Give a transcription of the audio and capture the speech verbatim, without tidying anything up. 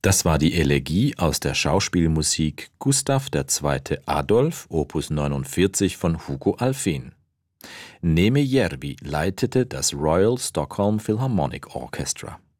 Das war die Elegie aus der Schauspielmusik Gustav der Zweite Adolf, Opus neunundvierzig von Hugo Alfvén. Neeme Järvi leitete das Royal Stockholm Philharmonic Orchestra.